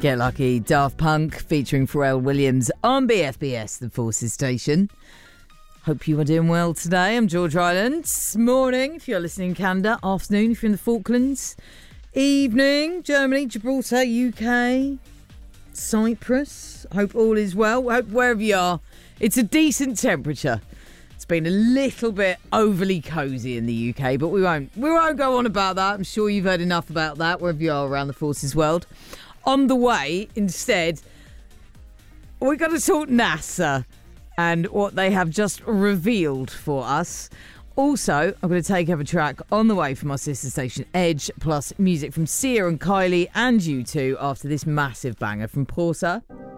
Get Lucky, Daft Punk featuring Pharrell Williams on BFBS, the Forces Station. Hope you are doing well today. I'm George Island. Morning, if you're listening in Canada. Afternoon, if you're in the Falklands. Evening, Germany, Gibraltar, UK, Cyprus. Hope all is well. Hope wherever you are, it's a decent temperature. It's been a little bit overly cosy in the UK, but we won't go on about that. I'm sure you've heard enough about that wherever you are around the Forces world. On the way, instead, we're going to talk NASA and what they have just revealed for us. Also, I'm going to take over track on the way from our sister station Edge, plus music from Sia and Kylie and U2 after this massive banger from Porter.